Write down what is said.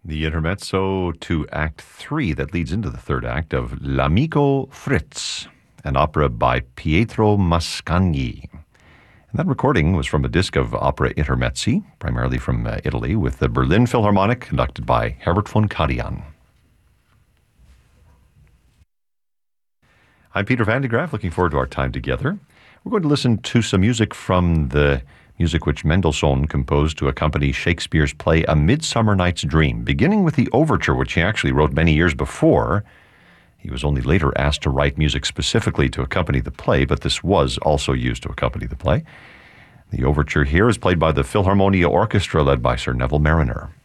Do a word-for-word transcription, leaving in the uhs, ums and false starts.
The intermezzo to Act Three that leads into the third act of L'Amico Fritz, an opera by Pietro Mascagni. And that recording was from a disc of opera intermezzi, primarily from uh, Italy, with the Berlin Philharmonic, conducted by Herbert von Karajan. I'm Peter Van de Graaf, looking forward to our time together. We're going to listen to some music from the music which Mendelssohn composed to accompany Shakespeare's play A Midsummer Night's Dream, beginning with the overture, which he actually wrote many years before. He was only later asked to write music specifically to accompany the play, but this was also used to accompany the play. The overture here is played by the Philharmonia Orchestra, led by Sir Neville Marriner.